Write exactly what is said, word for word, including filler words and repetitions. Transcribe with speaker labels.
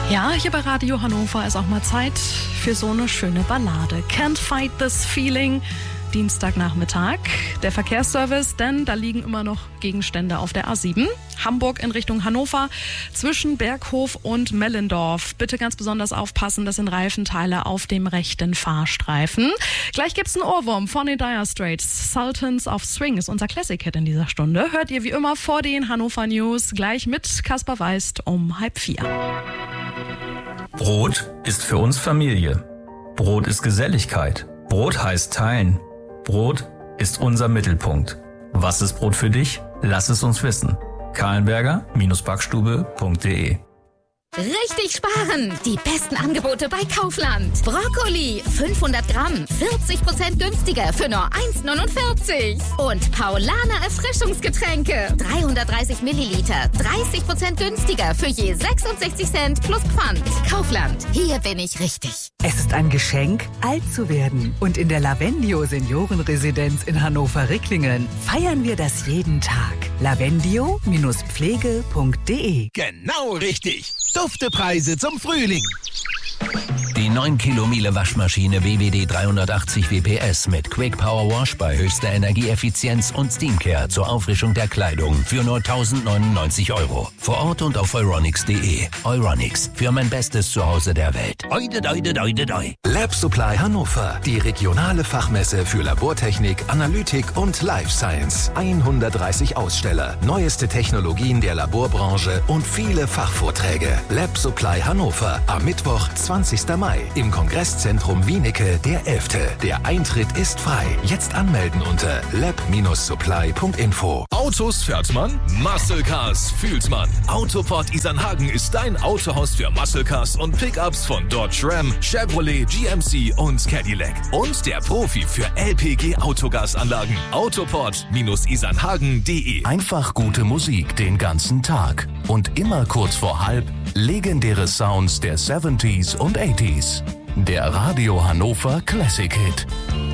Speaker 1: Ja, hier bei Radio Hannover ist auch mal Zeit für so eine schöne Ballade. Can't Fight This Feeling. Dienstagnachmittag. Der Verkehrsservice, denn da liegen immer noch Gegenstände auf der A sieben. Hamburg in Richtung Hannover zwischen Berghof und Mellendorf. Bitte ganz besonders aufpassen, das sind Reifenteile auf dem rechten Fahrstreifen. Gleich gibt's einen Ohrwurm von den Dire Straits. Sultans of Swing ist unser Classic-Hit in dieser Stunde. Hört ihr wie immer vor den Hannover News gleich mit Kaspar Weist um halb vier.
Speaker 2: Brot ist für uns Familie. Brot ist Geselligkeit. Brot heißt teilen. Brot ist unser Mittelpunkt. Was ist Brot für dich? Lass es uns wissen. kahlenberger Backstube punkt de.
Speaker 3: Richtig sparen! Die besten Angebote bei Kaufland. Brokkoli fünfhundert Gramm, vierzig Prozent günstiger für nur eins neunundvierzig. Und Paulaner Erfrischungsgetränke, dreihundertdreißig Milliliter, dreißig Prozent günstiger für je sechsundsechzig Cent plus Pfand. Kaufland, hier bin ich richtig.
Speaker 4: Es ist ein Geschenk, alt zu werden. Und in der Lavendio Seniorenresidenz in Hannover-Ricklingen feiern wir das jeden Tag. lavendio Pflege punkt de.
Speaker 5: Genau richtig. Duftepreise zum Frühling.
Speaker 6: Die neun Kilo Miele Waschmaschine W W D dreihundertachtzig W P S mit Quick Power Wash bei höchster Energieeffizienz und Steamcare zur Auffrischung der Kleidung für nur tausendneunundneunzig Euro. Vor Ort und auf euronics punkt de. Euronics, für mein bestes Zuhause der Welt. Oide, oide, oide, oide.
Speaker 7: Lab Supply Hannover, die regionale Fachmesse für Labortechnik, Analytik und Life Science. hundertdreißig Aussteller, neueste Technologien der Laborbranche und viele Fachvorträge. Lab Supply Hannover am Mittwoch, zwanzigster Mai im Kongresszentrum Wienicke, der elfte. Der Eintritt ist frei. Jetzt anmelden unter lab Supply punkt info.
Speaker 5: Autos fährt man, Muscle Cars fühlt man. Autoport Isernhagen ist dein Autohaus für Muscle Cars und Pickups von Dodge Ram, Chevrolet, G M C und Cadillac. Und der Profi für L P G Autogasanlagen. Autoport Isernhagen punkt de.
Speaker 6: Einfach gute Musik den ganzen Tag. Und immer kurz vor halb legendäre Sounds der siebziger und achtziger. Der Radio Hannover Classic Hit.